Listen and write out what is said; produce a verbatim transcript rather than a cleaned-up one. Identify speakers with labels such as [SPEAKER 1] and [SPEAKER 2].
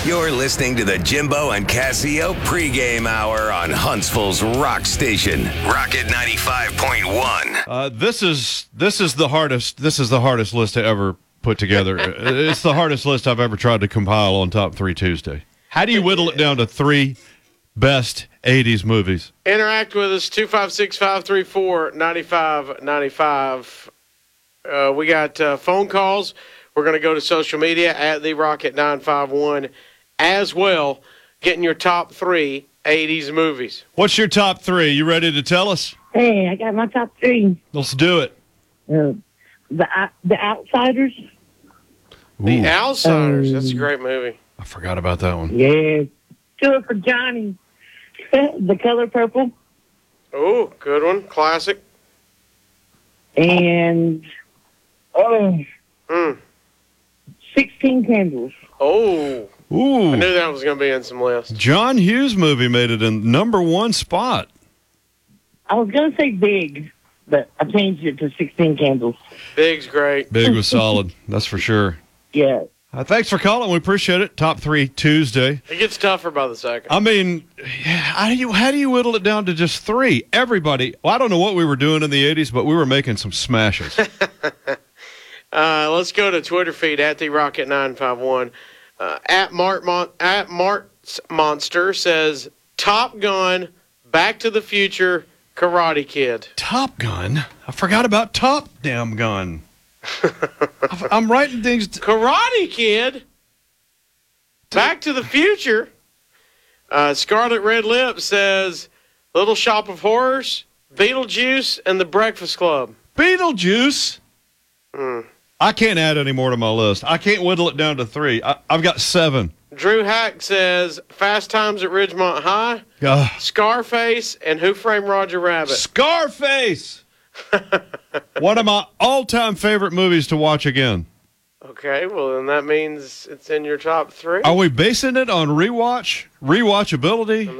[SPEAKER 1] You're listening to the Jimbo and Casio pregame hour on Huntsville's Rock Station, Rocket ninety-five point one.
[SPEAKER 2] Uh, this is this is the hardest. This is the hardest list to ever put together. It's the hardest list I've ever tried to compile on Top Three Tuesday. How do you whittle it down to three best eighties movies?
[SPEAKER 3] Interact with us, two five six, five three four, nine five nine five. Uh, we got uh, phone calls. We're going to go to social media at the Rocket nine five one as well, getting your top three eighties movies.
[SPEAKER 2] What's your top three? You ready to tell us?
[SPEAKER 4] Hey, I got my top three.
[SPEAKER 2] Let's do it.
[SPEAKER 4] Uh, the uh, The Outsiders.
[SPEAKER 3] The
[SPEAKER 2] Ooh,
[SPEAKER 3] Outsiders.
[SPEAKER 4] Um,
[SPEAKER 3] That's a great movie.
[SPEAKER 2] I forgot about that one.
[SPEAKER 4] Yeah. Do it for Johnny. The Color Purple.
[SPEAKER 3] Oh, good one. Classic.
[SPEAKER 4] And oh,
[SPEAKER 3] Mm.
[SPEAKER 4] sixteen Candles.
[SPEAKER 3] Oh,
[SPEAKER 2] Ooh,
[SPEAKER 3] I knew that was going to be in some lists.
[SPEAKER 2] John Hughes movie made it in number one spot.
[SPEAKER 4] I was going to say Big, but I changed it to sixteen Candles.
[SPEAKER 3] Big's great.
[SPEAKER 2] Big was solid, that's for sure.
[SPEAKER 4] Yeah.
[SPEAKER 2] Uh, thanks for calling. We appreciate it. Top Three Tuesday.
[SPEAKER 3] It gets tougher by the second.
[SPEAKER 2] I mean, how do you how do you whittle it down to just three? Everybody. Well, I don't know what we were doing in the eighties, but we were making some smashes.
[SPEAKER 3] Uh, let's go to Twitter feed at the Rocket nine five one. Uh, at Mart Mon- at Mart's Monster says Top Gun, Back to the Future, Karate Kid.
[SPEAKER 2] Top Gun. I forgot about Top Damn Gun. I'm writing things. T-
[SPEAKER 3] Karate Kid. Back to the Future. Uh, Scarlet Red Lips says Little Shop of Horrors, Beetlejuice, and The Breakfast Club.
[SPEAKER 2] Beetlejuice.
[SPEAKER 3] Mm.
[SPEAKER 2] I can't add any more to my list. I can't whittle it down to three. I, I've got seven.
[SPEAKER 3] Drew Hack says Fast Times at Ridgemont High,
[SPEAKER 2] Uh,
[SPEAKER 3] Scarface, and Who Framed Roger Rabbit.
[SPEAKER 2] Scarface. One of my all-time favorite movies to watch again.
[SPEAKER 3] Okay, well, then that means it's in your top three.
[SPEAKER 2] Are we basing it on rewatch, rewatchability?